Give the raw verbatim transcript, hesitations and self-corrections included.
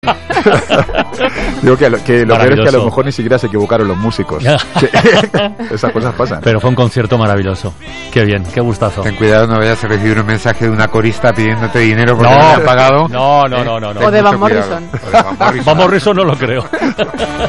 Digo que lo, que lo peor es que a lo mejor ni siquiera se equivocaron los músicos. Esas cosas pasan. Pero fue un concierto maravilloso. Qué bien, qué gustazo. Ten cuidado, no vayas a recibir un mensaje de una corista pidiéndote dinero porque no, no le han pagado. No, no, no, no, no. O de Van Morrison. O de Van Morrison. Van Morrison no lo creo.